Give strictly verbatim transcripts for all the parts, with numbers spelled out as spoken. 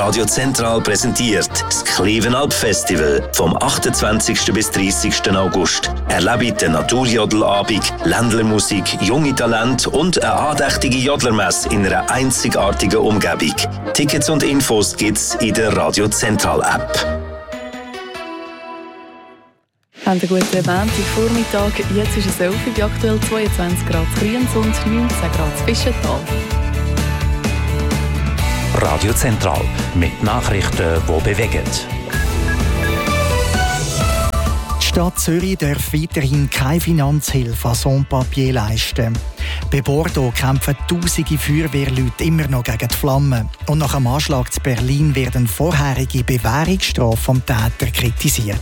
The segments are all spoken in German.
Radio Zentral präsentiert das Klevenalp Festival vom achtundzwanzigsten bis dreißigsten August. Erlebe den Naturjodelabend, Ländlermusik, junge Talente und eine andächtige Jodlermesse in einer einzigartigen Umgebung. Tickets und Infos gibt's in der Radio Zentral App. Haben einen guten Montagvormittag. Jetzt ist es elf Uhr, aktuell zweiundzwanzig Grad Kriens und neunzehn Grad Fischental. Radio Zentral mit Nachrichten, die bewegen. Die Stadt Zürich darf weiterhin keine Finanzhilfe an Sans-Papiers leisten. Bei Bordeaux kämpfen tausende Feuerwehrleute immer noch gegen die Flammen. Und nach dem Anschlag zu Berlin werden vorherige Bewährungsstrafen vom Täter kritisiert.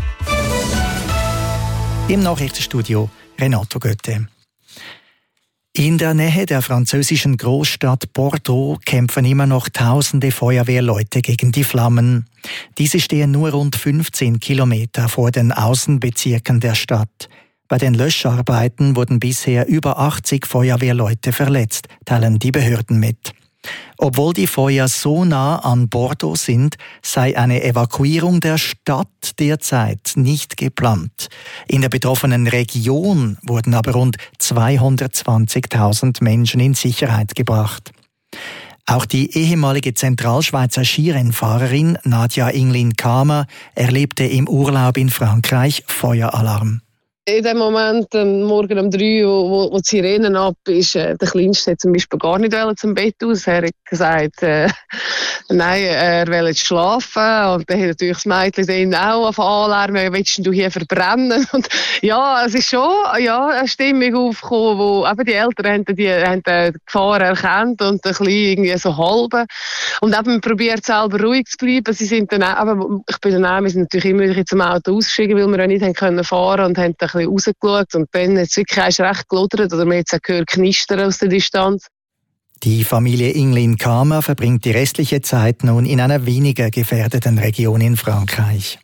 Im Nachrichtenstudio Renato Götte. In der Nähe der französischen Großstadt Bordeaux kämpfen immer noch tausende Feuerwehrleute gegen die Flammen. Diese stehen nur rund fünfzehn Kilometer vor den Außenbezirken der Stadt. Bei den Löscharbeiten wurden bisher über achtzig Feuerwehrleute verletzt, teilen die Behörden mit. Obwohl die Feuer so nah an Bordeaux sind, sei eine Evakuierung der Stadt derzeit nicht geplant. In der betroffenen Region wurden aber rund zweihundertzwanzigtausend Menschen in Sicherheit gebracht. Auch die ehemalige Zentralschweizer Skirennfahrerin Nadja Inglin-Kamer erlebte im Urlaub in Frankreich Feueralarm. In dem Moment, ähm, morgen um drei, wo, wo, wo die Sirenen ab ist, äh, der Kleinste zum Beispiel gar nicht zum Bett aus. Er hat gesagt, äh, nein, er will jetzt schlafen. Und dann hat natürlich das Mädchen dann auch auf Anlärmen, willst du hier verbrennen? Und ja, es ist schon ja, eine Stimmung aufgekommen, wo eben die Eltern haben die, haben die Gefahr erkannt und ein bisschen irgendwie so halben. Und eben probiert selber ruhig zu bleiben. Sie sind dann auch, aber ich bin dann auch, wir sind natürlich immer wieder zum Auto ausgestiegen, weil wir auch nicht haben können fahren und haben dann rausgeschaut und dann hat es wirklich erst recht gelodert oder man hat es gehört knistern aus der Distanz. Die Familie Inglin-Kamer verbringt die restliche Zeit nun in einer weniger gefährdeten Region in Frankreich.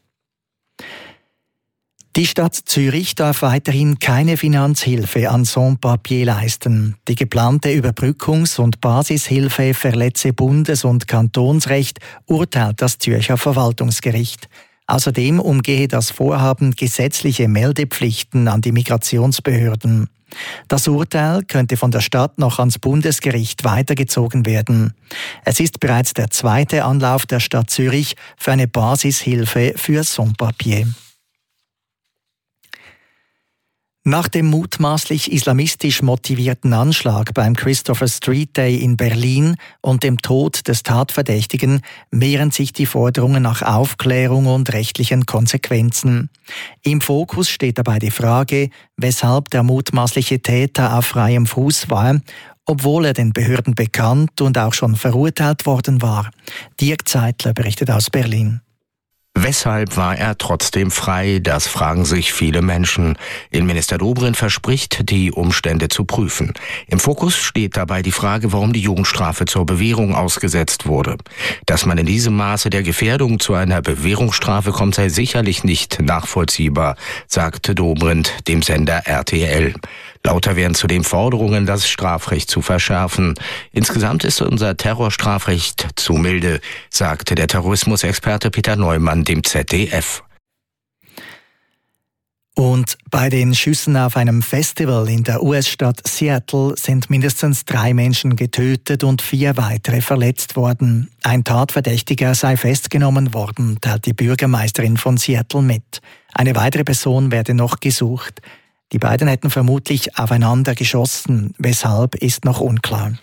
Die Stadt Zürich darf weiterhin keine Finanzhilfe an Sans-Papiers leisten. Die geplante Überbrückungs- und Basishilfe verletze Bundes- und Kantonsrecht, urteilt das Zürcher Verwaltungsgericht. Außerdem umgehe das Vorhaben gesetzliche Meldepflichten an die Migrationsbehörden. Das Urteil könnte von der Stadt noch ans Bundesgericht weitergezogen werden. Es ist bereits der zweite Anlauf der Stadt Zürich für eine Basishilfe für Sans-Papiers. Nach dem mutmaßlich islamistisch motivierten Anschlag beim Christopher Street Day in Berlin und dem Tod des Tatverdächtigen mehren sich die Forderungen nach Aufklärung und rechtlichen Konsequenzen. Im Fokus steht dabei die Frage, weshalb der mutmaßliche Täter auf freiem Fuß war, obwohl er den Behörden bekannt und auch schon verurteilt worden war. Dirk Zeitler berichtet aus Berlin. Weshalb war er trotzdem frei? Das fragen sich viele Menschen. Innenminister Dobrindt verspricht, die Umstände zu prüfen. Im Fokus steht dabei die Frage, warum die Jugendstrafe zur Bewährung ausgesetzt wurde. Dass man in diesem Maße der Gefährdung zu einer Bewährungsstrafe kommt, sei sicherlich nicht nachvollziehbar, sagte Dobrindt dem Sender R T L. Lauter werden zudem Forderungen, das Strafrecht zu verschärfen. Insgesamt ist unser Terrorstrafrecht zu milde, sagte der Terrorismusexperte Peter Neumann dem Z D F. Und bei den Schüssen auf einem Festival in der U S-Stadt Seattle sind mindestens drei Menschen getötet und vier weitere verletzt worden. Ein Tatverdächtiger sei festgenommen worden, teilt die Bürgermeisterin von Seattle mit. Eine weitere Person werde noch gesucht. Die beiden hätten vermutlich aufeinander geschossen. Weshalb ist noch unklar.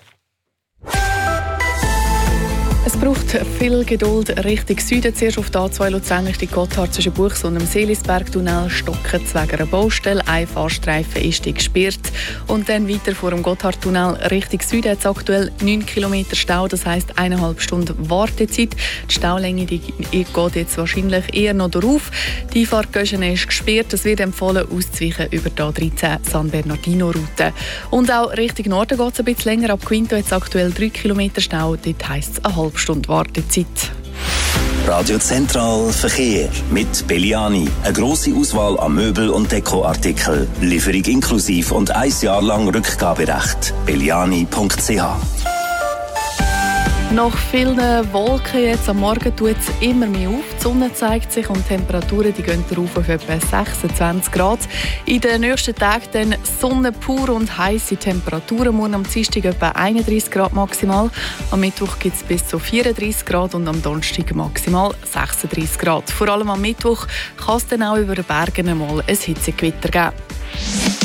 Es braucht viel Geduld Richtung Süden. Zuerst auf der A zwei Luzern Richtung Gotthard zwischen Buchs und dem Seelisbergtunnel stocken wegen einer Baustelle. Ein Fahrstreifen ist gesperrt. Und dann weiter vor dem Gotthardtunnel Richtung Süden hat es aktuell neun Kilometer Stau, das heisst eineinhalb Stunden Wartezeit. Die Staulänge die geht jetzt wahrscheinlich eher noch darauf. Die Fahrtgöschen ist gesperrt. Es wird empfohlen, auszuweichen über die A dreizehn San Bernardino-Route. Und auch Richtung Norden geht es ein bisschen länger. Ab Quinto hat es aktuell drei Kilometer Stau. Dort heisst es eine halbe Stunde Wartezeit. Radio Zentral Verkehr mit Belliani. Eine grosse Auswahl an Möbel- und Dekoartikeln. Lieferung inklusiv und ein Jahr lang Rückgaberecht. belliani punkt c h. Nach vielen Wolken jetzt am Morgen tut es immer mehr auf. Die Sonne zeigt sich und die Temperaturen die gehen rauf auf etwa sechsundzwanzig Grad. In den nächsten Tagen dann Sonne pur und heisse Temperaturen. Morgen am Dienstag etwa einunddreißig Grad maximal. Am Mittwoch gibt es bis zu vierunddreißig Grad und am Donnerstag maximal sechsunddreißig Grad. Vor allem am Mittwoch kann es dann auch über den Bergen einmal ein Hitzegewitter geben.